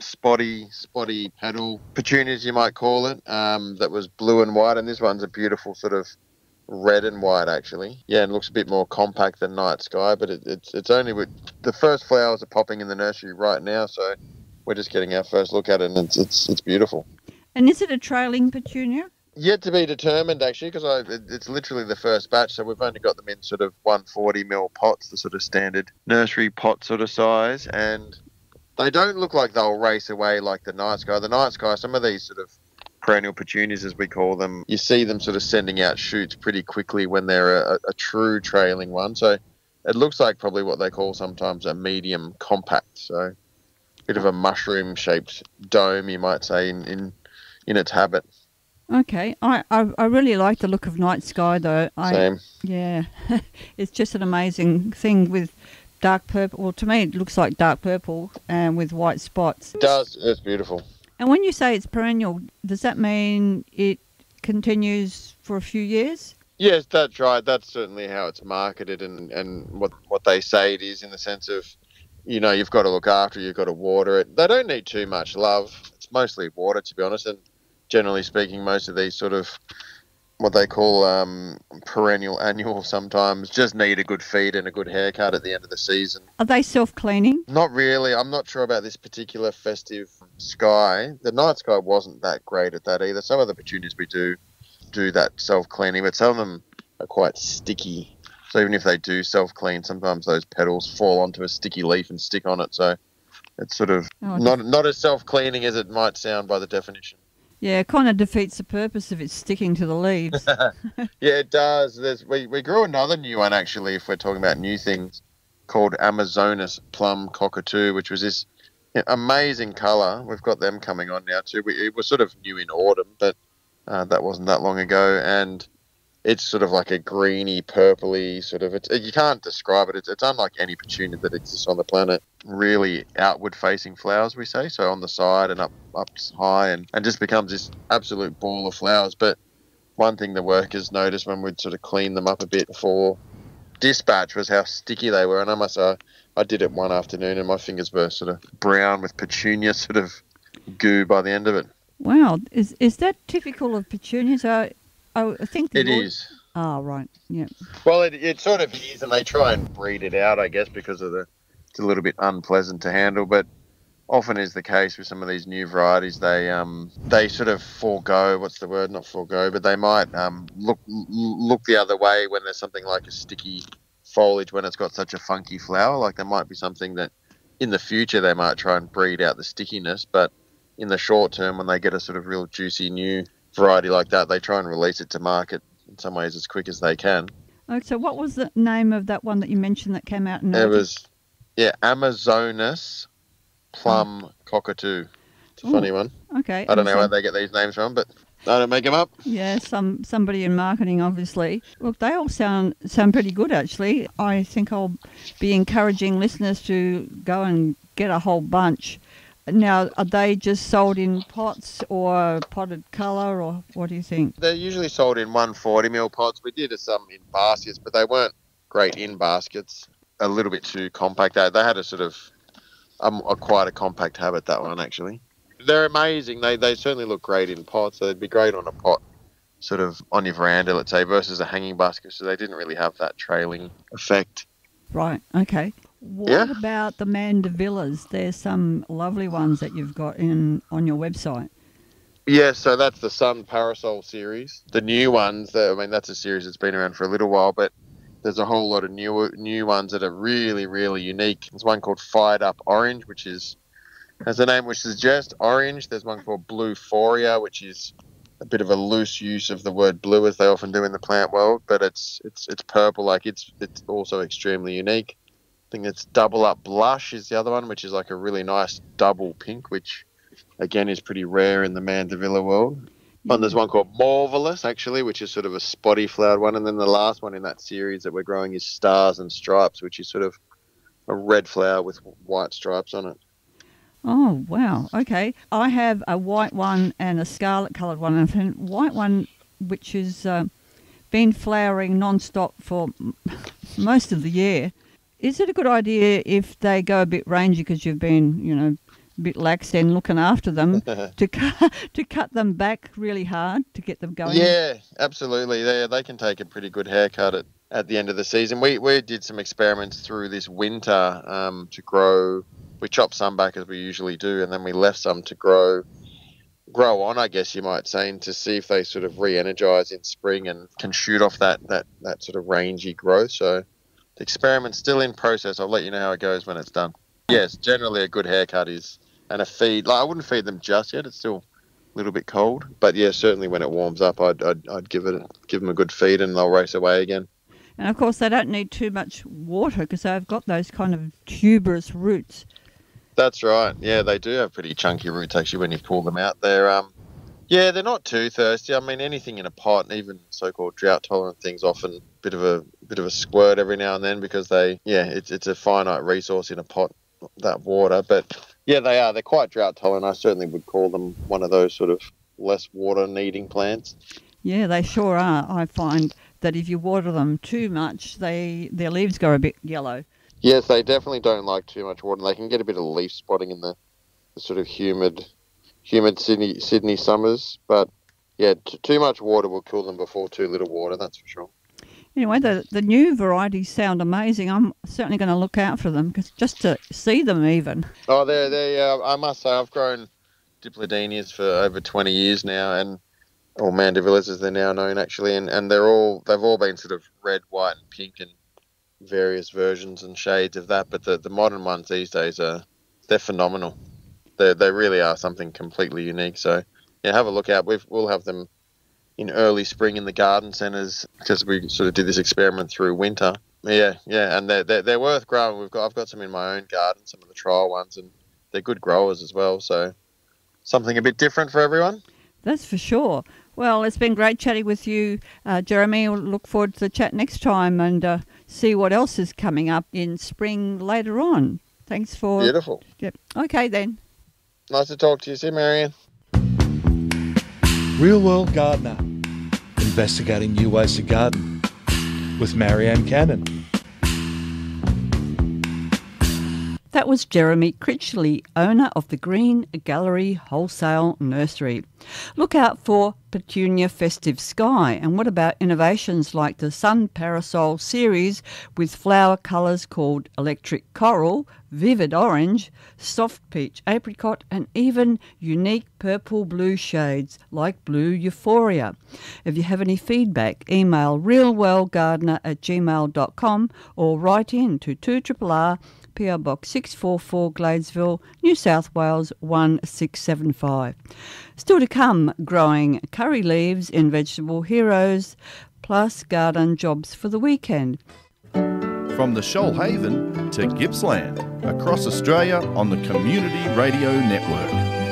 spotty petal petunias, you might call it, that was blue and white, and this one's a beautiful sort of red and white actually. Yeah, and looks a bit more compact than Night Sky, but it's only with the first flowers are popping in the nursery right now, so we're just getting our first look at it, and it's beautiful. And is it a trailing petunia? Yet to be determined, actually, because it's literally the first batch, so we've only got them in sort of 140 ml pots, the sort of standard nursery pot sort of size, and they don't look like they'll race away like the Night Sky. The Night Sky, some of these sort of perennial petunias, as we call them, you see them sort of sending out shoots pretty quickly when they're a true trailing one. So it looks like probably what they call sometimes a medium compact, so a bit of a mushroom-shaped dome, you might say, in its habit. Okay, I really like the look of Night Sky though. Same. Yeah, it's just an amazing thing with dark purple. Well, to me it looks like dark purple and with white spots. It does. It's beautiful. And when you say it's perennial, does that mean it continues for a few years? Yes, that's right. That's certainly how it's marketed and what they say it is, in the sense of, you've got to look after it, you've got to water it. They don't need too much love. It's mostly water, to be honest, and generally speaking, most of these sort of what they call perennial annual sometimes just need a good feed and a good haircut at the end of the season. Are they self-cleaning? Not really. I'm not sure about this particular festive sky. The Night Sky wasn't that great at that either. Some of the petunias we do that self-cleaning, but some of them are quite sticky. So even if they do self-clean, sometimes those petals fall onto a sticky leaf and stick on it. So it's sort of not as self-cleaning as it might sound by the definition. Yeah, it kind of defeats the purpose of it sticking to the leaves. Yeah, it does. We grew another new one, actually, if we're talking about new things, called Amazonas Plum Cockatoo, which was this amazing colour. We've got them coming on now too. It was sort of new in autumn, but that wasn't that long ago. And it's sort of like a greeny, purpley sort of. You can't describe it. It's unlike any petunia that exists on the planet. Really outward-facing flowers, we say, so on the side and up high, and just becomes this absolute ball of flowers. But one thing the workers noticed when we'd sort of clean them up a bit for dispatch was how sticky they were. And I must say, I did it one afternoon, and my fingers were sort of brown with petunia sort of goo by the end of it. Wow, is that typical of petunias? I think it is. Oh, right, yeah. Well, it sort of is, and they try and breed it out, I guess, because of it's a little bit unpleasant to handle. But often is the case with some of these new varieties, they sort of forego. What's the word? Not forego, but they might look the other way when there's something like a sticky foliage when it's got such a funky flower. Like there might be something that in the future they might try and breed out the stickiness, but in the short term, when they get a sort of real juicy new variety like that, they try and release it to market in some ways as quick as they can. Oh, so what was the name of that one that you mentioned that came out in It was, Amazonas Plum Cockatoo. It's a funny one. Okay. I don't know where they get these names from, but I don't make them up. Yeah, somebody in marketing, obviously. Look, they all sound pretty good, actually. I think I'll be encouraging listeners to go and get a whole bunch. Now, are they just sold in pots or potted colour, or what do you think? They're usually sold in 140ml pots. We did some in baskets, but they weren't great in baskets. A little bit too compact. They had a sort of quite a compact habit, that one, actually. They're amazing. They certainly look great in pots. So they'd be great on a pot, sort of on your veranda, let's say, versus a hanging basket. So they didn't really have that trailing effect. Right, okay. What about the mandevillas? There's some lovely ones that you've got on your website. Yeah, so that's the Sun Parasol series. The new ones, that's a series that's been around for a little while, but there's a whole lot of new ones that are really, really unique. There's one called Fired Up Orange, which has the name which suggests orange. There's one called Blue Foria, which is a bit of a loose use of the word blue, as they often do in the plant world, but it's purple. Like it's also extremely unique. I think it's Double Up Blush is the other one, which is like a really nice double pink, which again is pretty rare in the Mandevilla world. And there's one called Marvelous, actually, which is sort of a spotty flowered one. And then the last one in that series that we're growing is Stars and Stripes, which is sort of a red flower with white stripes on it. Oh, wow. Okay. I have a white one and a scarlet coloured one. And a white one, which has been flowering non-stop for most of the year. Is it a good idea if they go a bit rangy because you've been, bit lax in looking after them to cut them back really hard to get them going. Yeah, absolutely. They can take a pretty good haircut at the end of the season. We did some experiments through this winter to grow. We chopped some back as we usually do, and then we left some to grow on, I guess you might say, and to see if they sort of re-energise in spring and can shoot off that sort of rangy growth. So the experiment's still in process. I'll let you know how it goes when it's done. Yes, generally a good haircut is, and a feed. Like, I wouldn't feed them just yet. It's still a little bit cold, but yeah, certainly when it warms up, I'd give them a good feed, and they'll race away again. And of course, they don't need too much water because they've got those kind of tuberous roots. That's right. Yeah, they do have pretty chunky roots actually when you pull them out. They're they're not too thirsty. I mean, anything in a pot, even so-called drought-tolerant things, often bit of a squirt every now and then because it's a finite resource in a pot, that water. But yeah, they are. They're quite drought-tolerant. I certainly would call them one of those sort of less water-needing plants. Yeah, they sure are. I find that if you water them too much, their leaves go a bit yellow. Yes, they definitely don't like too much water. They can get a bit of leaf spotting in the sort of humid Sydney summers. But yeah, too much water will kill them before too little water, that's for sure. Anyway, the new varieties sound amazing. I'm certainly going to look out for them just to see them even. Oh, I must say, I've grown Diplodenias for over 20 years now, or Mandevillas as they're now known actually, and they've all been sort of red, white, and pink, and various versions and shades of that, but the modern ones these days they're phenomenal. They really are something completely unique. So yeah, have a look out. We'll have them in early spring in the garden centres because we sort of did this experiment through winter. Yeah, and they're worth growing. I've got some in my own garden, some of the trial ones, and they're good growers as well. So something a bit different for everyone. That's for sure. Well, it's been great chatting with you, Jeremy. We'll look forward to the chat next time and see what else is coming up in spring later on. Thanks for... Beautiful. Yep. Okay, then. Nice to talk to you. See you, Marianne. Real World Gardener, investigating new ways to garden with Marianne Cannon. That was Jeremy Critchley, owner of the Green Gallery Wholesale Nursery. Look out for Petunia Festive Sky. And what about innovations like the Sun Parasol series with flower colours called Electric Coral, Vivid Orange, Soft Peach Apricot, and even unique purple-blue shades like Blue Euphoria? If you have any feedback, email realworldgardener@gmail.com or write in to 2RRR PO Box 644 Gladesville, New South Wales 1675. Still to come, growing curry leaves in Vegetable Heroes, plus garden jobs for the weekend. From the Shoalhaven to Gippsland, across Australia on the Community Radio Network.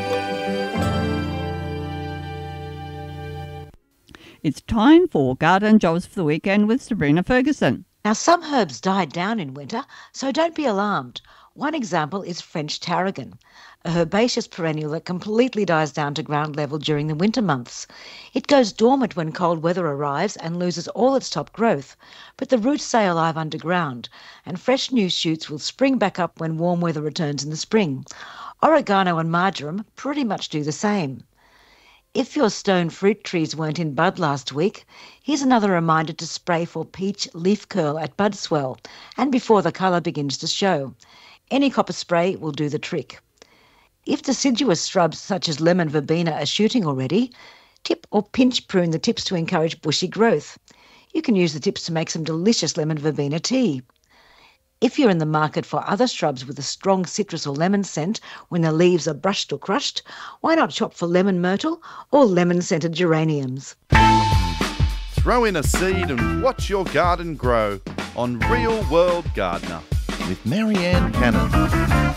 It's time for garden jobs for the weekend with Sabrina Ferguson. Now, some herbs die down in winter, so don't be alarmed. One example is French tarragon, a herbaceous perennial that completely dies down to ground level during the winter months. It goes dormant when cold weather arrives and loses all its top growth, but the roots stay alive underground, and fresh new shoots will spring back up when warm weather returns in the spring. Oregano and marjoram pretty much do the same. If your stone fruit trees weren't in bud last week, here's another reminder to spray for peach leaf curl at bud swell and before the colour begins to show. Any copper spray will do the trick. If deciduous shrubs such as lemon verbena are shooting already, tip or pinch prune the tips to encourage bushy growth. You can use the tips to make some delicious lemon verbena tea. If you're in the market for other shrubs with a strong citrus or lemon scent when the leaves are brushed or crushed, why not shop for lemon myrtle or lemon-scented geraniums? Throw in a seed and watch your garden grow on Real World Gardener with Marianne Cannon.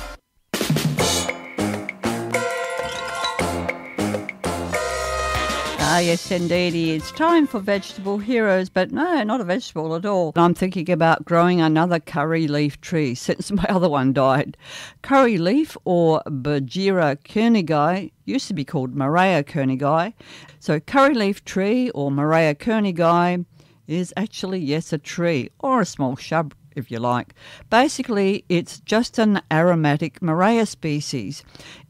Ah, yes, indeedy. It's time for Vegetable Heroes, but no, not a vegetable at all. I'm thinking about growing another curry leaf tree since my other one died. Curry leaf, or Bergera kernigae, used to be called Murraya kernigae. So curry leaf tree, or Murraya kernigae, is actually, yes, a tree, or a small shrub, if you like. Basically, it's just an aromatic Murraya species.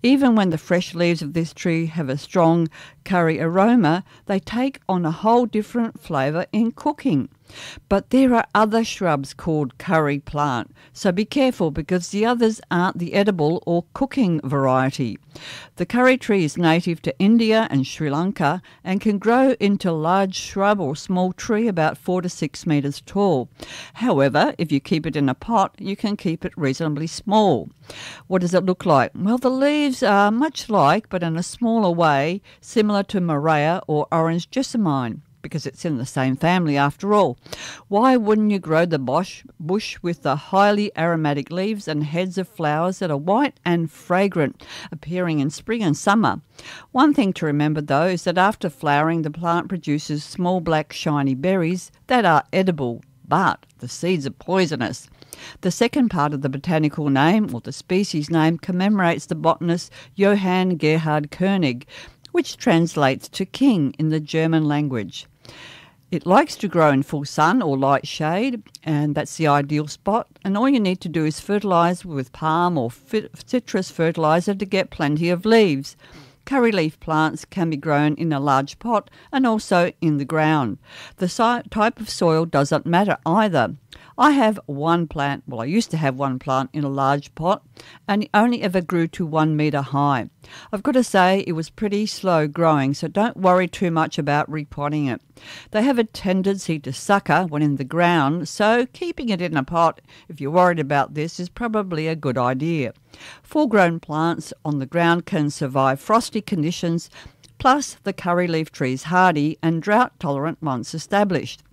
Even when the fresh leaves of this tree have a strong curry aroma, they take on a whole different flavour in cooking. But there are other shrubs called curry plant, so be careful because the others aren't the edible or cooking variety. The curry tree is native to India and Sri Lanka and can grow into a large shrub or small tree about 4 to 6 metres tall. However, if you keep it in a pot, you can keep it reasonably small. What does it look like? Well, the leaves are much like, but in a smaller way, similar to Morea or orange jessamine, because it's in the same family after all. Why wouldn't you grow the bush with the highly aromatic leaves and heads of flowers that are white and fragrant, appearing in spring and summer? One thing to remember, though, is that after flowering, the plant produces small black shiny berries that are edible, but the seeds are poisonous. The second part of the botanical name, or the species name, commemorates the botanist Johann Gerhard Koenig, which translates to king in the German language. It likes to grow in full sun or light shade, and that's the ideal spot. And all you need to do is fertilise with palm or citrus fertiliser to get plenty of leaves. Curry leaf plants can be grown in a large pot and also in the ground. The type of soil doesn't matter either. I have one plant, I used to have one plant in a large pot, and it only ever grew to 1 metre high. I've got to say it was pretty slow growing, so don't worry too much about repotting it. They have a tendency to sucker when in the ground, so keeping it in a pot, if you're worried about this, is probably a good idea. Full-grown plants on the ground can survive frosty conditions, plus the curry leaf tree is hardy and drought-tolerant once established.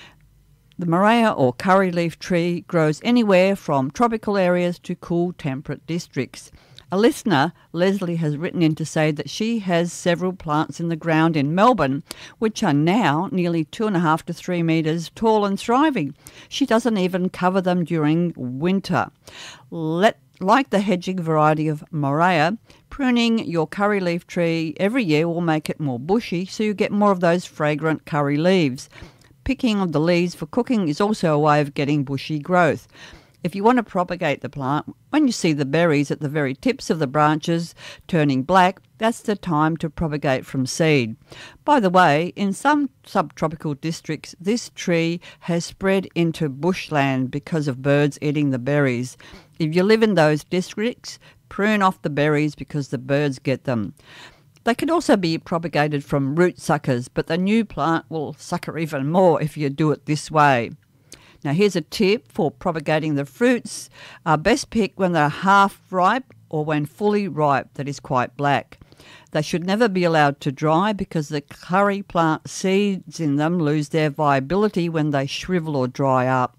The Morea or curry leaf tree grows anywhere from tropical areas to cool temperate districts. A listener, Leslie, has written in to say that she has several plants in the ground in Melbourne which are now nearly 2.5 to 3 metres tall and thriving. She doesn't even cover them during winter. Like the hedging variety of Morea, pruning your curry leaf tree every year will make it more bushy so you get more of those fragrant curry leaves. Picking of the leaves for cooking is also a way of getting bushy growth. If you want to propagate the plant, when you see the berries at the very tips of the branches turning black, that's the time to propagate from seed. By the way, in some subtropical districts, this tree has spread into bushland because of birds eating the berries. If you live in those districts, prune off the berries because the birds get them. They can also be propagated from root suckers, but the new plant will sucker even more if you do it this way. Now here's a tip for propagating the fruits. Best pick when they're half ripe or when fully ripe, that is quite black. They should never be allowed to dry because the curry plant seeds in them lose their viability when they shrivel or dry up.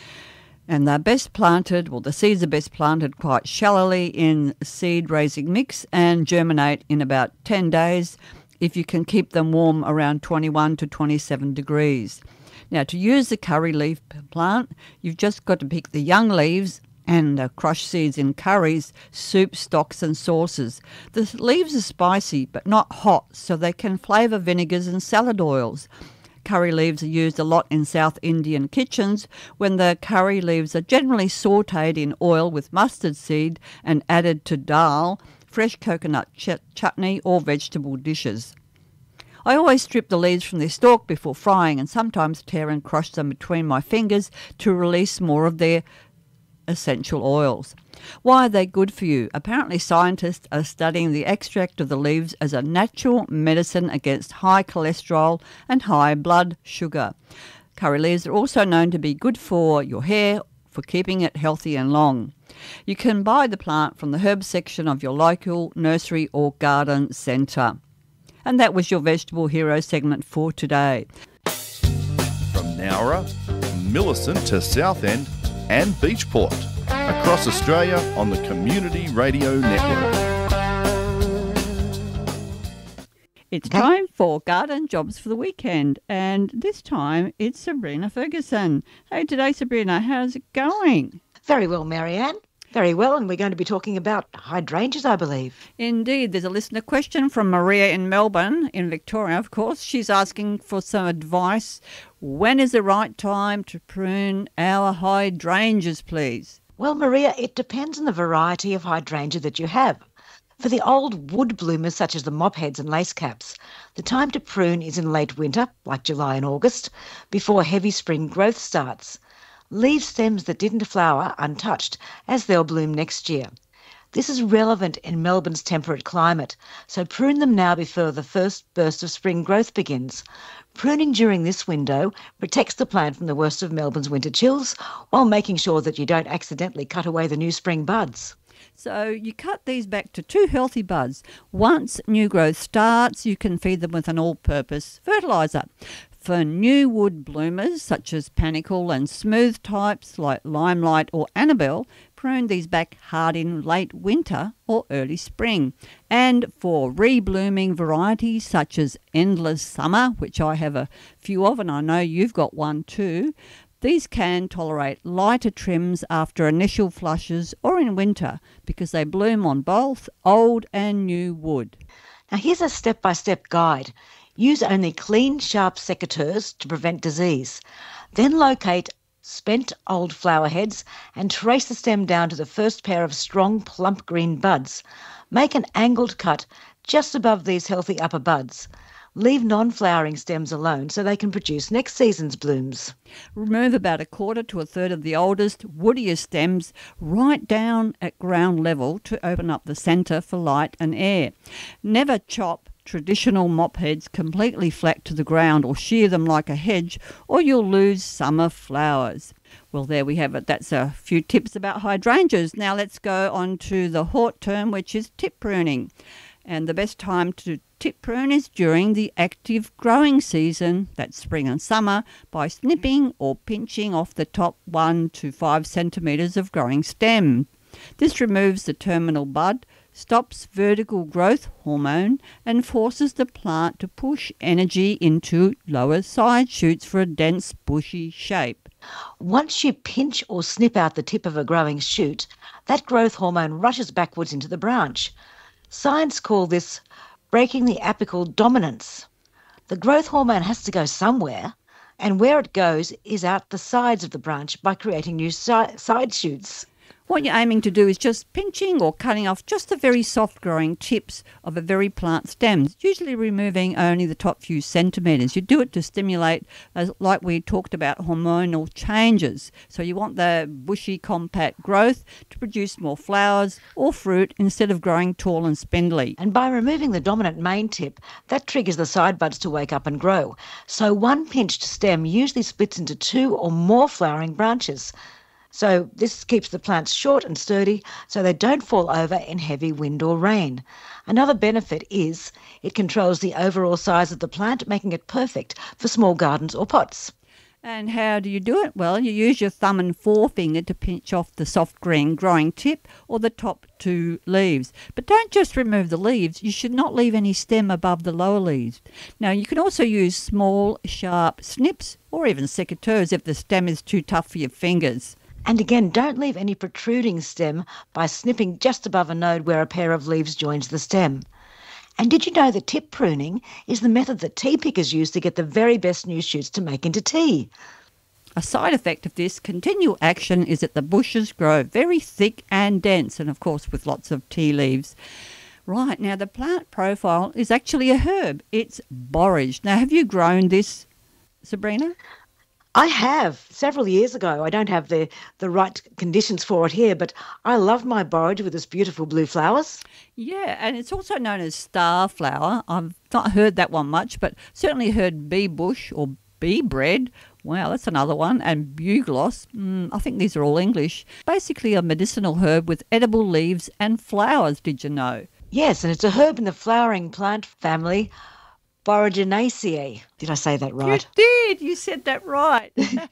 And they're best planted, the seeds are best planted quite shallowly in seed raising mix and germinate in about 10 days if you can keep them warm around 21 to 27 degrees. Now, to use the curry leaf plant, you've just got to pick the young leaves and crush seeds in curries, soups, stocks and sauces. The leaves are spicy but not hot, so they can flavour vinegars and salad oils. Curry leaves are used a lot in South Indian kitchens when the curry leaves are generally sautéed in oil with mustard seed and added to dal, fresh coconut chutney or vegetable dishes. I always strip the leaves from their stalk before frying and sometimes tear and crush them between my fingers to release more of their essential oils. Why are they good for you? Apparently scientists are studying the extract of the leaves as a natural medicine against high cholesterol and high blood sugar. Curry leaves are also known to be good for your hair, for keeping it healthy and long. You can buy the plant from the herb section of your local nursery or garden centre. And that was your Vegetable Hero segment for today. From Nowra, Millicent to Southend and Beachport, across Australia on the Community Radio Network. It's time for Garden Jobs for the Weekend, and this time it's Sabrina Ferguson. Hey, today, Sabrina, how's it going? Very well, Marianne. Very well, and we're going to be talking about hydrangeas, I believe. Indeed. There's a listener question from Maria in Melbourne, in Victoria, of course. She's asking for some advice. When is the right time to prune our hydrangeas, please? Well, Maria, it depends on the variety of hydrangea that you have. For the old wood bloomers such as the mopheads and lacecaps, the time to prune is in late winter, like July and August, before heavy spring growth starts. Leave stems that didn't flower untouched, as they'll bloom next year. This is relevant in Melbourne's temperate climate, so prune them now before the first burst of spring growth begins. Pruning during this window protects the plant from the worst of Melbourne's winter chills, while making sure that you don't accidentally cut away the new spring buds. So you cut these back to 2 healthy buds. Once new growth starts, you can feed them with an all-purpose fertiliser. For new wood bloomers, such as panicle and smooth types like Limelight or Annabelle, prune these back hard in late winter or early spring. And for reblooming varieties such as Endless Summer, which I have a few of and I know you've got one too, these can tolerate lighter trims after initial flushes or in winter because they bloom on both old and new wood. Now here's a step-by-step guide. Use only clean, sharp secateurs to prevent disease. Then locate spent old flower heads and trace the stem down to the first pair of strong, plump green buds. Make an angled cut just above these healthy upper buds. Leave non-flowering stems alone so they can produce next season's blooms. Remove about 1/4 to 1/3 of the oldest, woodiest stems right down at ground level to open up the centre for light and air. Never chop traditional mop heads completely flat to the ground or shear them like a hedge, or you'll lose summer flowers. Well, there we have it. That's a few tips about hydrangeas. Now let's go on to the hort term, which is tip pruning. And the best time to tip prune is during the active growing season, that's spring and summer, by snipping or pinching off the top 1 to 5 centimetres of growing stem. This removes the terminal bud, stops vertical growth hormone, and forces the plant to push energy into lower side shoots for a dense, bushy shape. Once you pinch or snip out the tip of a growing shoot, that growth hormone rushes backwards into the branch. Science call this breaking the apical dominance. The growth hormone has to go somewhere, and where it goes is out the sides of the branch by creating new side shoots. What you're aiming to do is just pinching or cutting off just the very soft growing tips of a very plant stems, usually removing only the top few centimetres. You do it to stimulate, like we talked about, hormonal changes. So you want the bushy, compact growth to produce more flowers or fruit instead of growing tall and spindly. And by removing the dominant main tip, that triggers the side buds to wake up and grow. So one pinched stem usually splits into 2 or more flowering branches. So this keeps the plants short and sturdy so they don't fall over in heavy wind or rain. Another benefit is it controls the overall size of the plant, making it perfect for small gardens or pots. And how do you do it? Well, you use your thumb and forefinger to pinch off the soft green growing tip or the top 2 leaves. But don't just remove the leaves. You should not leave any stem above the lower leaves. Now, you can also use small, sharp snips or even secateurs if the stem is too tough for your fingers. And again, don't leave any protruding stem by snipping just above a node where a pair of leaves joins the stem. And did you know that tip pruning is the method that tea pickers use to get the very best new shoots to make into tea? A side effect of this continual action is that the bushes grow very thick and dense, and of course with lots of tea leaves. Right, now the plant profile is actually a herb. It's borage. Now, have you grown this, Sabrina? I have, several years ago. I don't have the right conditions for it here, but I love my borage with its beautiful blue flowers. Yeah, and it's also known as star flower. I've not heard that one much, but certainly heard bee bush or bee bread. Wow, that's another one. And bugloss. I think these are all English. Basically a medicinal herb with edible leaves and flowers, did you know? Yes, and it's a herb in the flowering plant family, Boraginaceae. Did I say that right? You did. You said that right.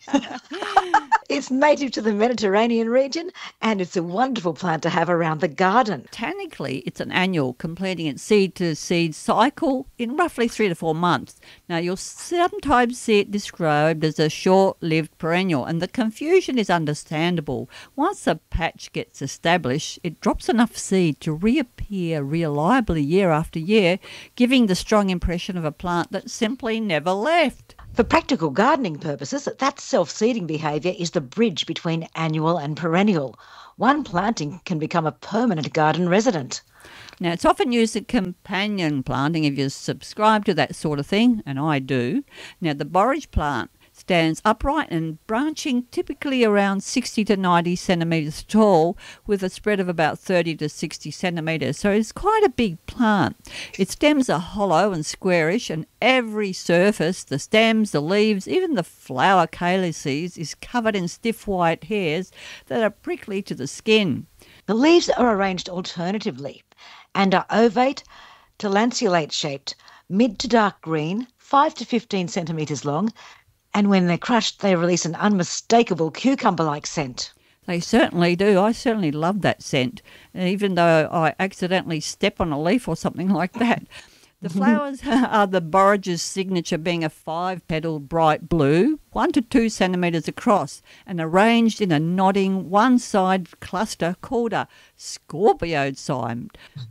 It's native to the Mediterranean region, and it's a wonderful plant to have around the garden. Botanically, it's an annual, completing its seed-to-seed cycle in roughly 3 to 4 months. Now, you'll sometimes see it described as a short-lived perennial, and the confusion is understandable. Once a patch gets established, it drops enough seed to reappear reliably year after year, giving the strong impression of a plant that simply never left. For practical gardening purposes, that self-seeding behaviour is the bridge between annual and perennial. one planting can become a permanent garden resident. Now, it's often used as companion planting if you subscribe to that sort of thing, and I do. Now, the borage plant stands upright and branching, typically around 60 to 90 centimetres tall, with a spread of about 30 to 60 centimetres. So it's quite a big plant. Its stems are hollow and squarish, and every surface, the stems, the leaves, even the flower calyces, is covered in stiff white hairs that are prickly to the skin. The leaves are arranged alternatively and are ovate to lanceolate shaped, mid to dark green, 5 to 15 centimetres long, and when they're crushed, they release an unmistakable cucumber-like scent. They certainly do. I certainly love that scent, even though I accidentally step on a leaf or something like that. The flowers are the borage's signature, being a 5-petaled bright blue, 1 to 2 centimetres across, and arranged in a nodding one-side cluster called a scorpioid.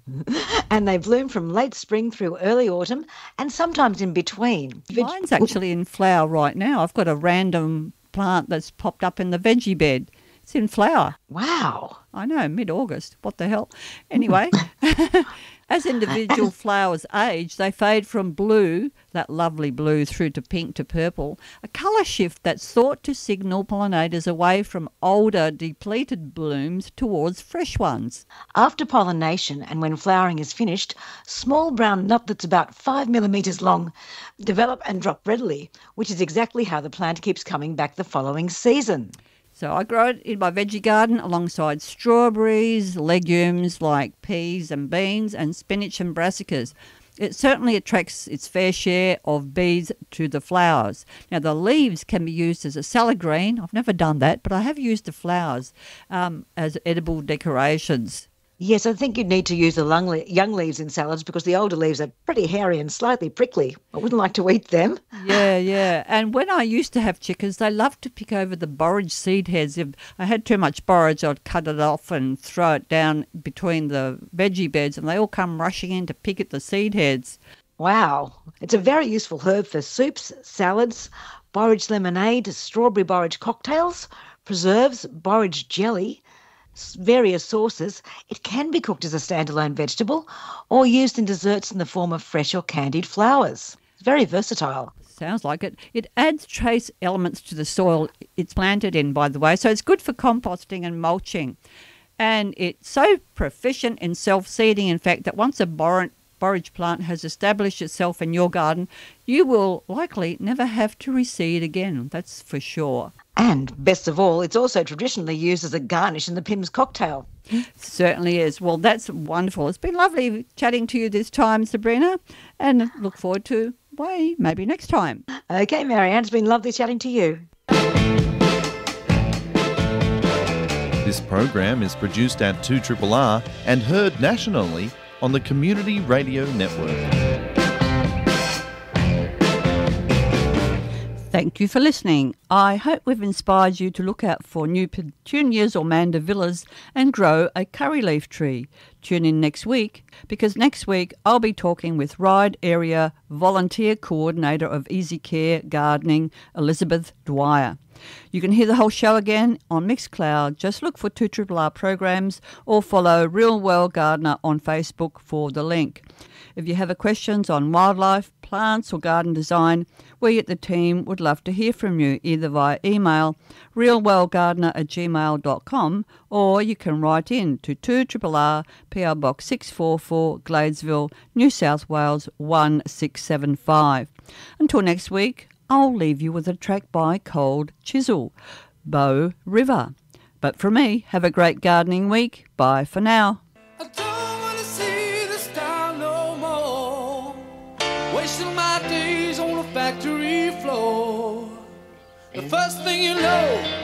And they bloom from late spring through early autumn and sometimes in between. Mine's actually in flower right now. I've got a random plant that's popped up in the veggie bed. It's in flower. Wow. I know, mid-August. What the hell? Anyway, as individual flowers age, they fade from blue, that lovely blue, through to pink to purple, a colour shift that's thought to signal pollinators away from older, depleted blooms towards fresh ones. After pollination and when flowering is finished, small brown nutlets about 5 millimetres long develop and drop readily, which is exactly how the plant keeps coming back the following season. So I grow it in my veggie garden alongside strawberries, legumes like peas and beans, and spinach and brassicas. It certainly attracts its fair share of bees to the flowers. Now, the leaves can be used as a salad green. I've never done that, but I have used the flowers as edible decorations. Yes, I think you'd need to use the young leaves in salads because the older leaves are pretty hairy and slightly prickly. I wouldn't like to eat them. Yeah. And when I used to have chickens, they loved to pick over the borage seed heads. If I had too much borage, I'd cut it off and throw it down between the veggie beds, and they all come rushing in to pick at the seed heads. Wow. It's a very useful herb for soups, salads, borage lemonade, strawberry borage cocktails, preserves, borage jelly, various sauces. It can be cooked as a standalone vegetable or used in desserts in the form of fresh or candied flowers. It's very versatile. Sounds like it. It adds trace elements to the soil it's planted in, by the way, so it's good for composting and mulching. And it's so proficient in self-seeding, in fact, that once a borage plant has established itself in your garden, you will likely never have to reseed again. That's for sure. And best of all, it's also traditionally used as a garnish in the Pimm's cocktail. Certainly is. Well, that's wonderful. It's been lovely chatting to you this time, Sabrina, and look forward to maybe next time. Okay, Marianne, it's been lovely chatting to you. This program is produced at 2RRR and heard nationally on the Community Radio Network. Thank you for listening. I hope we've inspired you to look out for new petunias or mandevillas and grow a curry leaf tree. Tune in next week, because next week I'll be talking with Ryde Area Volunteer Coordinator of Easy Care Gardening, Elizabeth Dwyer. You can hear the whole show again on Mixcloud. Just look for 2RRR programs or follow Real World Gardener on Facebook for the link. If you have questions on wildlife, plants or garden design, we at the team would love to hear from you, either via email realworldgardener@gmail.com, or you can write in to 2RRR PO Box 644 Gladesville, New South Wales 1675. Until next week, I'll leave you with a track by Cold Chisel, Bow River. But from me, have a great gardening week. Bye for now. I don't want to see this town no more, wasting my days on a factory floor. The first thing you know,